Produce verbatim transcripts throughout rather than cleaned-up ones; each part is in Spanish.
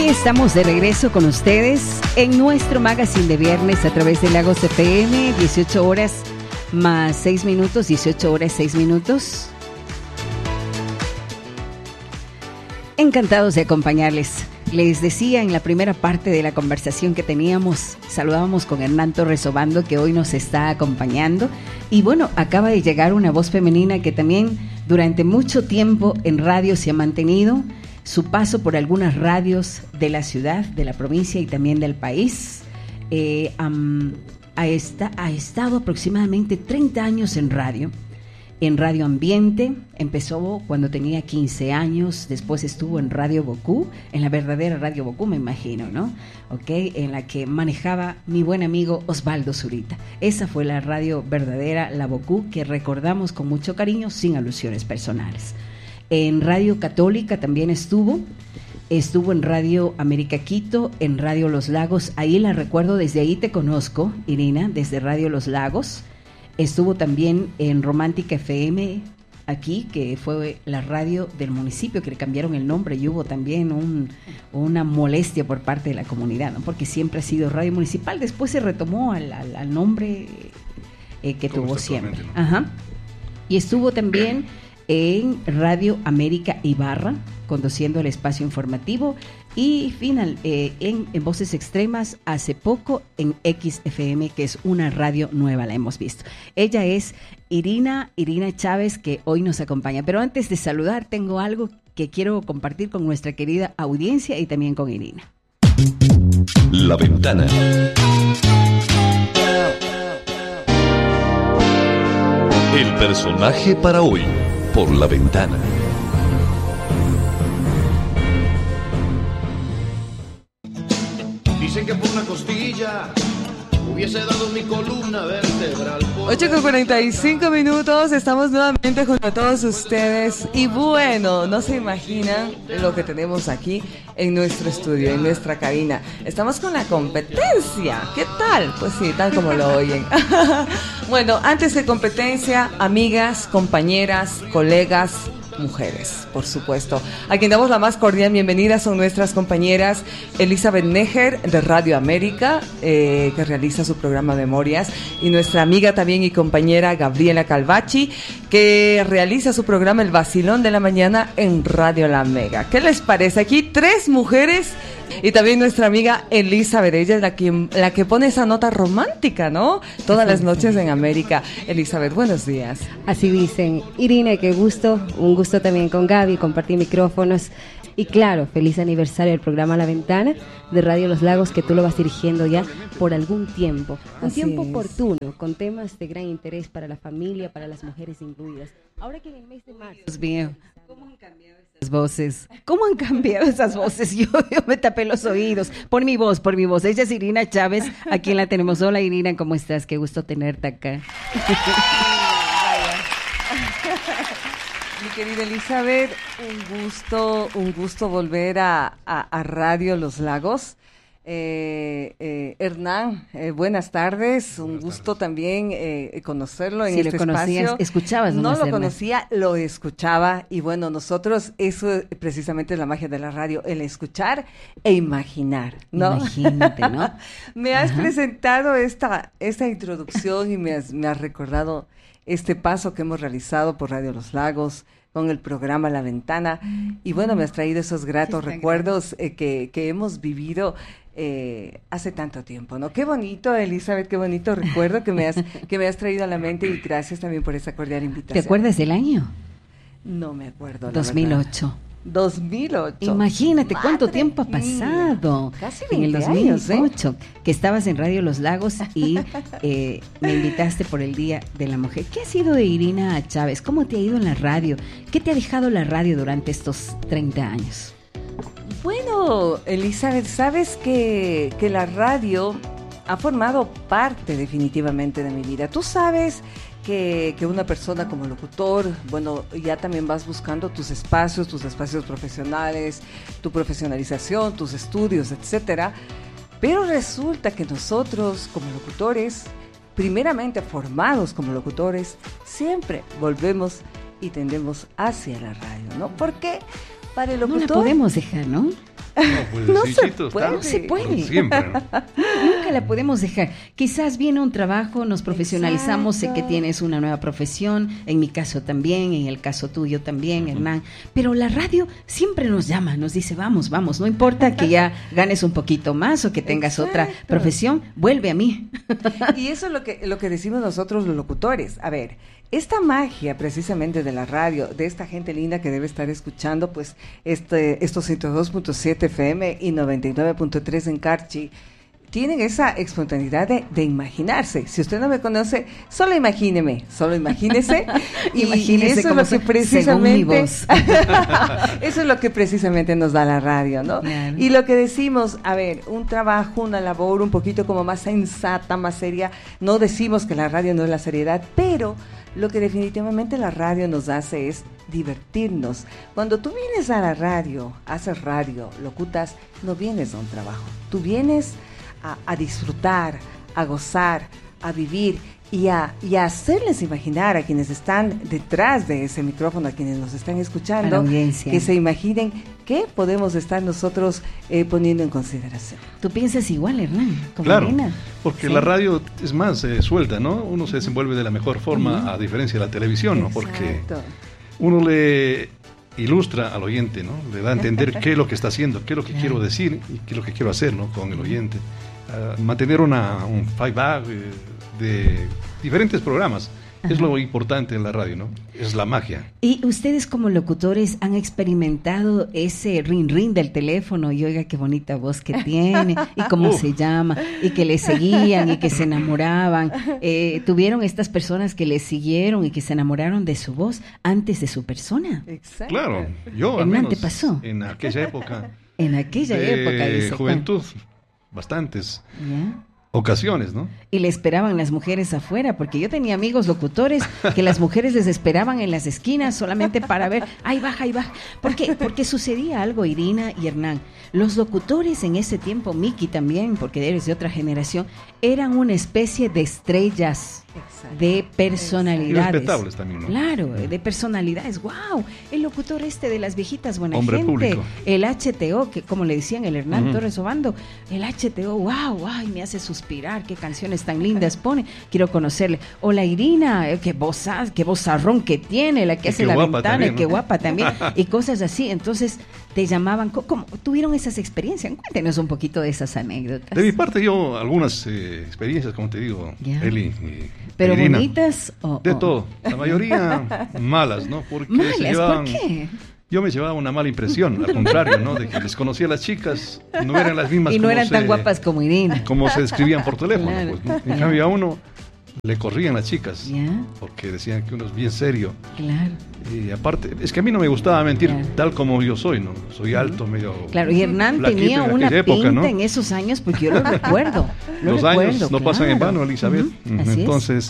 Aquí estamos de regreso con ustedes en nuestro magazine de viernes a través de Lagos F M, dieciocho horas más seis minutos, dieciocho horas seis minutos. Encantados de acompañarles. Les decía en la primera parte de la conversación que teníamos, saludábamos con Hernán Torres Obando, que hoy nos está acompañando. Y bueno, acaba de llegar una voz femenina que también durante mucho tiempo en radio se ha mantenido. Su paso por algunas radios de la ciudad, de la provincia y también del país. Eh, um, ha, esta, ha estado aproximadamente treinta años en radio. En Radio Ambiente, empezó cuando tenía quince años, después estuvo en Radio Bocú, en la verdadera Radio Bocú, me imagino, ¿no? Ok, en la que manejaba mi buen amigo Osvaldo Zurita. Esa fue la radio verdadera, la Bocú, que recordamos con mucho cariño, sin alusiones personales. En Radio Católica también estuvo, estuvo en Radio América Quito, en Radio Los Lagos, ahí la recuerdo, desde ahí te conozco, Irina, desde Radio Los Lagos. Estuvo también en Romántica F M, aquí, que fue la radio del municipio, que le cambiaron el nombre, y hubo también un, una molestia por parte de la comunidad, ¿no? Porque siempre ha sido radio municipal, después se retomó al, al, al nombre eh, que tuvo siempre. ¿No? Ajá. Y estuvo también en Radio América Ibarra, conduciendo el espacio informativo, y final eh, en, en Voces Extremas hace poco en X F M, que es una radio nueva, la hemos visto. Ella es Irina, Irina Chávez, que hoy nos acompaña. Pero antes de saludar, tengo algo que quiero compartir con nuestra querida audiencia y también con Irina. La Ventana. El personaje para hoy, por La Ventana. Dicen que por una costilla hubiese dado mi columna vertebral. ocho con cuarenta y cinco minutos, estamos nuevamente junto a todos ustedes. Y bueno, no se imaginan lo que tenemos aquí en nuestro estudio, en nuestra cabina. Estamos con la competencia. ¿Qué tal? Pues sí, tal como lo oyen. Bueno, antes de competencia, amigas, compañeras, colegas, mujeres, por supuesto. A quien damos la más cordial bienvenida son nuestras compañeras Elizabeth Neger de Radio América, eh, que realiza su programa Memorias, y nuestra amiga también y compañera Gabriela Calvachi, que realiza su programa El Vacilón de la Mañana en Radio La Mega. ¿Qué les parece? Aquí tres mujeres. Y también nuestra amiga Elizabeth, ella es la que, la que pone esa nota romántica, ¿no? Todas las noches en América. Elizabeth, buenos días. Así dicen. Irina, qué gusto, un gusto también con Gaby, compartir micrófonos. Y claro, feliz aniversario del programa La Ventana de Radio Los Lagos, que tú lo vas dirigiendo ya por algún tiempo. Un Así tiempo es. oportuno, con temas de gran interés para la familia, para las mujeres incluidas. Ahora que en el mes de marzo... Dios mío, ¿cómo han cambiado esas voces? ¿Cómo han cambiado esas voces? Yo, yo me tapé los oídos. Por mi voz, por mi voz. Ella es Irina Chávez, a quien la tenemos. Hola Irina, ¿cómo estás? Qué gusto tenerte acá. Mi querida Elizabeth, un gusto, un gusto volver a, a, a Radio Los Lagos. Eh, eh, Hernán, eh, buenas tardes, un buenas gusto tardes. También eh, conocerlo en sí, este lo conocías, espacio. Escuchabas, no lo Hernán. conocía, lo escuchaba, y bueno, nosotros, eso precisamente es la magia de la radio, el escuchar e imaginar, ¿no? Imagínate, ¿no? Me has Ajá. presentado esta, esta introducción y me has, me has recordado este paso que hemos realizado por Radio Los Lagos con el programa La Ventana, y bueno, me has traído esos gratos recuerdos eh, que, que hemos vivido eh, hace tanto tiempo, ¿no? Qué bonito, Elizabeth, qué bonito recuerdo que me has que me has traído a la mente, y gracias también por esa cordial invitación. ¿Te acuerdas del año? No me acuerdo. dos mil ocho. dos mil ocho. Imagínate cuánto Madre tiempo ha mía. pasado. Casi en el veinte dos mil ocho, años, ¿eh? Que estabas en Radio Los Lagos y eh, me invitaste por el Día de la Mujer. ¿Qué ha sido de Irina Chávez? ¿Cómo te ha ido en la radio? ¿Qué te ha dejado la radio durante estos treinta años? Bueno, Elizabeth, sabes que, que la radio ha formado parte definitivamente de mi vida. Tú sabes que, que una persona como locutor, bueno, ya también vas buscando tus espacios, tus espacios profesionales, tu profesionalización, tus estudios, etcétera. Pero resulta que nosotros, como locutores, primeramente formados como locutores, siempre volvemos y tendemos hacia la radio, ¿no? Porque para el locutor... No la podemos dejar, ¿no? pues, no sí, se Chito, puede, está no se puede. siempre, ¿no? Nunca la podemos dejar. Quizás viene un trabajo, nos profesionalizamos, Exacto. sé que tienes una nueva profesión, en mi caso también, en el caso tuyo también, Hernán, pero la radio siempre nos llama, nos dice, vamos, vamos, no importa que ya ganes un poquito más o que tengas otra Exacto. profesión, vuelve a mí. Y eso es lo que, lo que decimos nosotros los locutores. A ver, esta magia precisamente de la radio, de esta gente linda que debe estar escuchando, pues, este, estos ciento dos punto siete F M y noventa y nueve punto tres en Carchi, tienen esa espontaneidad de, de imaginarse. Si usted no me conoce, solo imagíneme, solo imagínese. y, Imagínese y eso como es lo que se- según mi precisamente, voz. eso es lo que precisamente nos da la radio, ¿no? Claro. Y lo que decimos, a ver, un trabajo, una labor un poquito como más sensata, más seria. No decimos que la radio no es la seriedad, pero lo que definitivamente la radio nos hace es divertirnos. Cuando tú vienes a la radio, haces radio, locutas, no vienes a un trabajo. Tú vienes a, a disfrutar, a gozar, a vivir y a, y a hacerles imaginar a quienes están detrás de ese micrófono, a quienes nos están A la escuchando, audiencia. que se imaginen qué podemos estar nosotros eh, poniendo en consideración. ¿Tú piensas igual, Hernán? Como Claro, Irina? porque Sí. la radio es más eh, suelta, ¿no? Uno se desenvuelve de la mejor forma, Ujú. a diferencia de la televisión, ¿no? Porque Exacto. uno le ilustra al oyente, ¿no? Le da a entender qué es lo que está haciendo, qué es lo que quiero decir y qué es lo que quiero hacer, ¿no? Con el oyente. Uh, mantener una, un feedback eh, de diferentes programas es lo importante en la radio, ¿no? Es la magia. ¿Y ustedes como locutores han experimentado ese ring ring del teléfono y oiga qué bonita voz que tiene y cómo Uf. se llama y que le seguían y que se enamoraban? Eh, ¿Tuvieron estas personas que le siguieron y que se enamoraron de su voz antes de su persona? Exacto. Claro, yo al Hernán, menos ¿te pasó? en aquella época En aquella de época, dice. juventud, bastantes ¿Ya? ocasiones, ¿no? Y le esperaban las mujeres afuera, porque yo tenía amigos locutores que las mujeres les esperaban en las esquinas solamente para ver, ay, baja, ay, baja. ¿Por qué? Porque sucedía algo, Irina y Hernán. Los locutores en ese tiempo, Miki también, porque eres de otra generación, eran una especie de estrellas, Exacto. de personalidades. Y respetables también, ¿no? Claro, de personalidades. ¡Wow! El locutor este de las viejitas, buena Hombre gente. público. El H T O, que como le decían el Hernán Ujú. Torres Obando, el H T O, wow, ay, me hace suspirar, qué canciones tan lindas pone, quiero conocerle. O la Irina, eh, qué voz, qué vozarrón que tiene, la que Y hace qué la guapa ventana, también, y ¿no? qué guapa también, y cosas así. Entonces te llamaban, ¿cómo, cómo tuvieron esas experiencias? Cuéntenos un poquito de esas anécdotas. De mi parte yo algunas eh, experiencias, como te digo, Ya. Eli y ¿Pero Irina. bonitas o...? De o- todo, la mayoría malas, ¿no? Porque se Malas, llevaban, ¿por qué? yo me llevaba una mala impresión, al contrario, ¿no? De que les conocía a las chicas, no eran las mismas Y no como eran tan se- guapas como Irina. como se describían por teléfono, Claro. pues, ¿no? En cambio a uno le corrían las chicas, Ya, porque decían que uno es bien serio. claro. Y aparte, es que a mí no me gustaba mentir Claro. tal como yo soy, ¿no? Soy alto, medio... Claro, y Hernán flaquito tenía en una aquella época, pinta ¿no? en esos años, porque yo lo recuerdo. Lo Los recuerdo, años no pasan en claro. vano, Elizabeth. Ujú, así es. Entonces,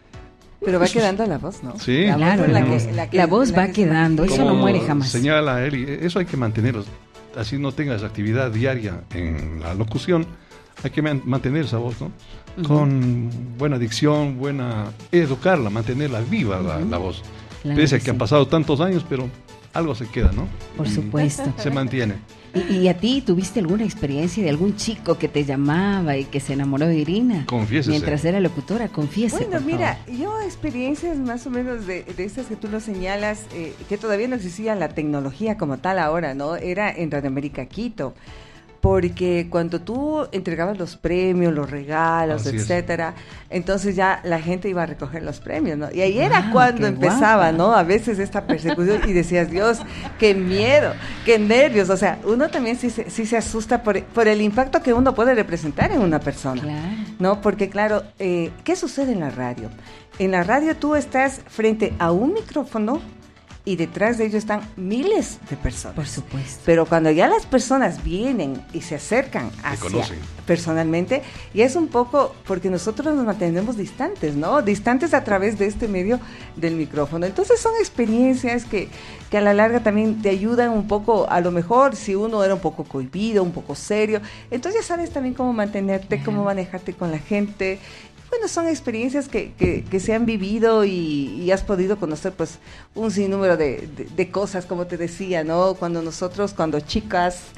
Pero va quedando la voz, ¿no? Sí. La voz Claro, es la la que- voz- la que- la voz la va que se quedando, mantiene. eso no como muere jamás. señala Eli, eso hay que mantenerlo. Así no tengas actividad diaria en la locución, hay que man- mantener esa voz, ¿no? Ujú. Con buena dicción, buena... educarla, mantenerla viva la, la voz. Claro Pese a que que han sí. pasado tantos años, pero algo se queda, ¿no? Por Y supuesto. Se mantiene. ¿Y, y a ti tuviste alguna experiencia de algún chico que te llamaba y que se enamoró de Irina? Confiésese. Mientras era locutora, confiese. Bueno, por mira, favor. yo experiencias más o menos de, de estas que tú lo señalas, eh, que todavía no existía la tecnología como tal ahora, ¿no? Era en Radio América Quito. Porque cuando tú entregabas los premios, los regalos, Así es. etcétera, entonces ya la gente iba a recoger los premios, ¿no? Y ahí era Guau, cuando qué empezaba, guapa. ¿no? A veces esta persecución y decías, Dios, qué miedo, qué nervios. O sea, uno también sí se, sí se asusta por, por el impacto que uno puede representar en una persona. Claro. ¿No? Porque claro, eh, ¿qué sucede en la radio? En la radio tú estás frente a un micrófono y detrás de ello están miles de personas. Por supuesto. Pero cuando ya las personas vienen y se acercan hacia conocen. personalmente, y es un poco porque nosotros nos mantenemos distantes, ¿no? Distantes a través de este medio del micrófono. Entonces son experiencias que, que a la larga también te ayudan un poco, a lo mejor si uno era un poco cohibido, un poco serio, entonces ya sabes también cómo mantenerte, Ajá. cómo manejarte con la gente. Bueno, son experiencias que, que, que se han vivido y, y has podido conocer pues un sinnúmero de, de, de cosas, como te decía, ¿no? Cuando nosotros, cuando chicas,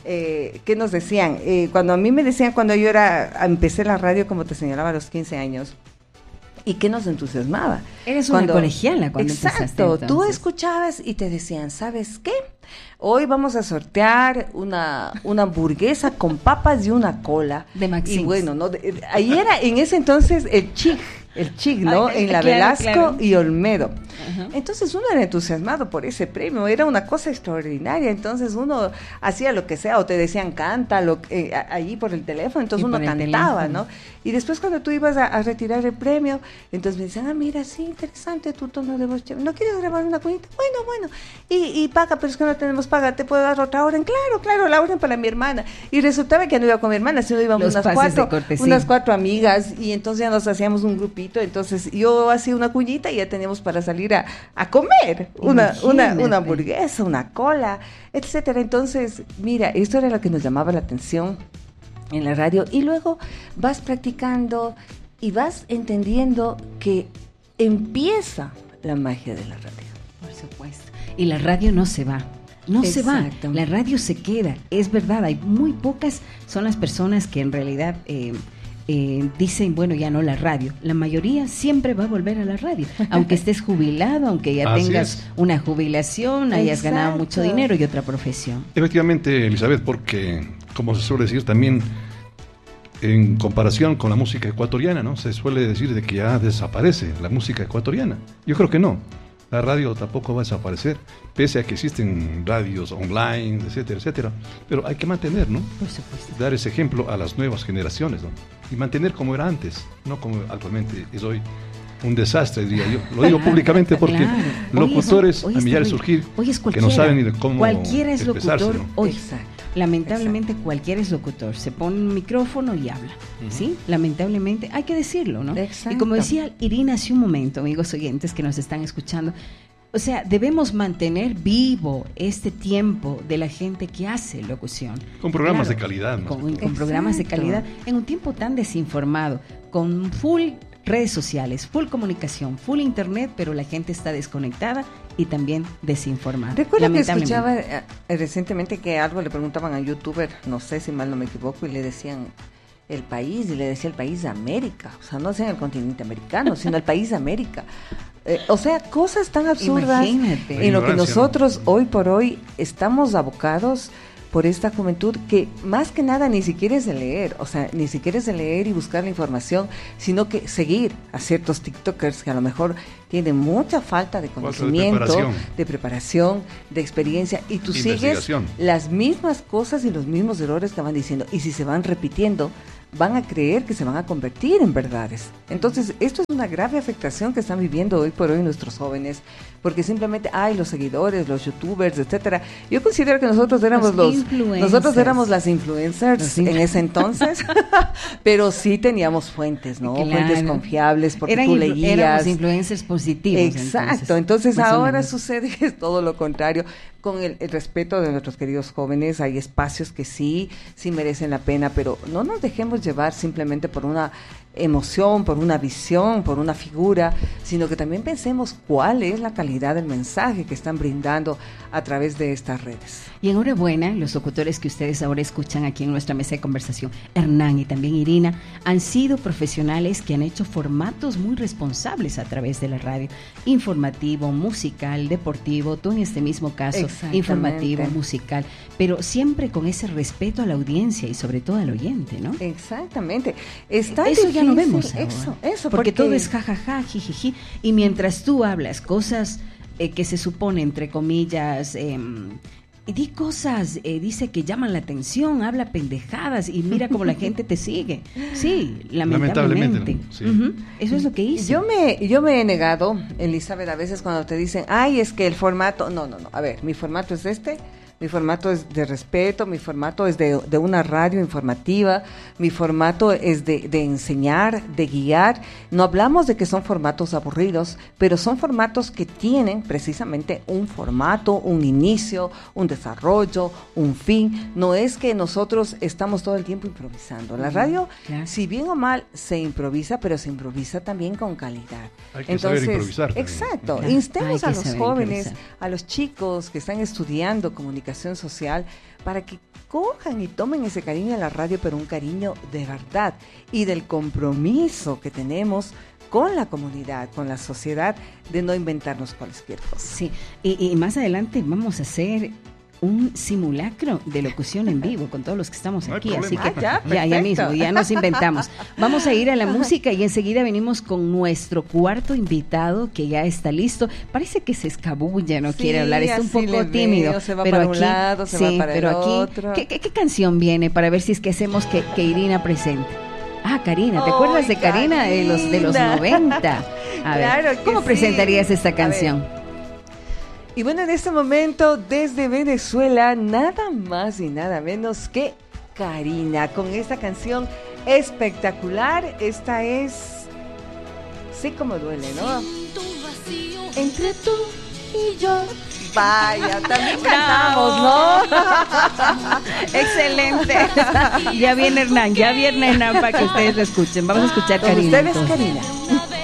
Eh, ¿Qué nos decían? Eh, cuando a mí me decían, cuando yo era, empecé la radio, como te señalaba, a los quince años, ¿y qué nos entusiasmaba? Eres una Cuando, colegiala cuando exacto, empezaste, entonces. Tú escuchabas y te decían, ¿sabes qué? Hoy vamos a sortear una, una hamburguesa con papas y una cola. De Maxim's. Y bueno, ¿no? De, ahí era en ese entonces el chic, el chic, ¿no? Ay, en la claro, Velasco claro. y Olmedo. Ajá. Entonces uno era entusiasmado por ese premio, era una cosa extraordinaria, entonces uno hacía lo que sea, o te decían canta lo, eh, allí por el teléfono, entonces Y uno por el cantaba, teléfono. ¿no? Y después cuando tú ibas a, a retirar el premio, entonces me decían, ah, mira, sí, interesante tu tono de voz, chévere. ¿No quieres grabar una cuñita? Bueno, bueno, y, y paga, pero es que no tenemos paga, ¿te puedo dar otra orden? Claro, claro, la orden para mi hermana. Y resultaba que no iba con mi hermana, sino íbamos Los unas pases de cuatro, cortesía. unas cuatro amigas, y entonces ya nos hacíamos un grupito, entonces yo hacía una cuñita y ya teníamos para salir a, a comer, una, una, Imagínate. una hamburguesa, una cola, etcétera. Entonces, mira, esto era lo que nos llamaba la atención en la radio, y luego vas practicando y vas entendiendo que empieza la magia de la radio. Por supuesto. Y la radio no se va. No se va, Exacto. la radio se queda, es verdad, hay muy pocas son las personas que en realidad eh, eh, dicen, bueno, ya no la radio, la mayoría siempre va a volver a la radio, aunque estés jubilado, aunque ya Así tengas es. una jubilación, hayas ganado mucho Exacto. dinero y otra profesión. Efectivamente, Elizabeth, porque, como se suele decir también, en comparación con la música ecuatoriana, ¿no? Se suele decir de que ya desaparece la música ecuatoriana. Yo creo que no. La radio tampoco va a desaparecer, pese a que existen radios online, etcétera, etcétera. Pero hay que mantener, ¿no? Por supuesto. Dar ese ejemplo a las nuevas generaciones, ¿no? Y mantener como era antes, no como actualmente es hoy. Un desastre, diría yo. Lo digo públicamente porque Claro. locutores Hoy es- hoy a es millares terrible. surgir Hoy es que no cualquiera. saben ni de cómo Cualquiera es expresarse, locutor ¿no? hoy. Exacto. Lamentablemente cualquiera es locutor, se pone un micrófono y habla, ¿sí? Lamentablemente, hay que decirlo, ¿no? Exacto. Y como decía Irina hace un momento, amigos oyentes que nos están escuchando, o sea, debemos mantener vivo este tiempo de la gente que hace locución. Con programas de calidad, más Con, que todo. con programas de Exacto. calidad, en un tiempo tan desinformado, con full redes sociales, full comunicación, full internet, pero la gente está desconectada y también desinformada. Recuerdo que lamentablemente. escuchaba eh, recientemente que algo le preguntaban a un youtuber, no sé si mal no me equivoco, y le decían el país, y le decía el país de América, o sea, no decían el continente americano, sino el país de América. Eh, o sea, cosas tan absurdas Imagínate. La en lo que ignorancia, nosotros hoy por hoy estamos abocados por esta juventud que más que nada ni siquiera es de leer, o sea, ni siquiera es de leer y buscar la información, sino que seguir a ciertos TikTokers que a lo mejor tienen mucha falta de Falta de conocimiento, preparación. de preparación, de experiencia, y tú sigues Investigación. las mismas cosas y los mismos errores que van diciendo, y si se van repitiendo, van a creer que se van a convertir en verdades. Entonces, esto es una grave afectación que están viviendo hoy por hoy nuestros jóvenes, porque simplemente hay los seguidores, los youtubers, etcétera. Yo considero que nosotros éramos Los los, influencers. nosotros éramos las influencers Los en influ- ese entonces, pero sí teníamos fuentes, ¿no? Claro. Fuentes confiables, porque Eran tú influ- leías. éramos influencers positivos. Exacto, entonces, más o ahora menos. sucede que es todo lo contrario. Con el, el respeto de nuestros queridos jóvenes, hay espacios que sí, sí merecen la pena, pero no nos dejemos llevar simplemente por una emoción, por una visión, por una figura, sino que también pensemos cuál es la calidad del mensaje que están brindando a través de estas redes. Y enhorabuena, los locutores que ustedes ahora escuchan aquí en nuestra mesa de conversación, Hernán y también Irina, han sido profesionales que han hecho formatos muy responsables a través de la radio, informativo, musical, deportivo, tú en este mismo caso, Exactamente. informativo, musical, pero siempre con ese respeto a la audiencia y sobre todo al oyente, ¿no? Exactamente. Está Eso ya no difícil, vemos ahora. Eso, eso, porque, todo es jajaja, jijiji, y mientras tú hablas cosas eh, que se supone, entre comillas, eh, y di cosas, eh, dice que llaman la atención, habla pendejadas y mira cómo la gente te sigue. Sí, lamentablemente. Lamentablemente, ¿no? Sí. Ujú, eso es lo que hice. Yo me, yo me he negado, Elizabeth, a veces cuando te dicen, ay, es que el formato, no, no, no, a ver, mi formato es este, mi formato es de respeto, mi formato es de, de una radio informativa, mi formato es de, de enseñar, de guiar. No hablamos de que son formatos aburridos, pero son formatos que tienen precisamente un formato, un inicio, un desarrollo, un fin. No es que nosotros estamos todo el tiempo improvisando. La radio, Claro. si bien o mal, se improvisa, pero se improvisa también con calidad. Hay que saber improvisar también. Exacto. Claro, Instemos hay a que los saber jóvenes, improvisar. a los chicos que están estudiando comunicación social, para que cojan y tomen ese cariño a la radio, pero un cariño de verdad y del compromiso que tenemos con la comunidad, con la sociedad, de no inventarnos cualquier cosa. Sí, y, y más adelante vamos a hacer un simulacro de locución en vivo con todos los que estamos No hay aquí, así problema. que Ah, ya, ya, ya perfecto. mismo, ya nos inventamos. Vamos a ir a la música y enseguida venimos con nuestro cuarto invitado que ya está listo. Parece que se escabulla, no Sí, quiere hablar, está un así le poco veo, tímido. se va pero para un aquí, lado, se sí, va para pero el aquí, otro. ¿qué, qué, qué canción viene para ver si es que hacemos que, que Irina presente? Ah, Karina, ¿te ¡Ay, acuerdas de Karina de los de los Karina! noventa? A ver, Claro que ¿cómo sí. presentarías esta A ver. canción? Y bueno, en este momento, desde Venezuela, nada más y nada menos que Karina, con esta canción espectacular. Esta es Sí como duele, ¿no? Entre tú y yo. Vaya, también cantamos, ¿no? Excelente. Ya viene Hernán, ya viene Hernán para que ustedes lo escuchen. Vamos a escuchar Con Karina. ustedes, entonces. Karina.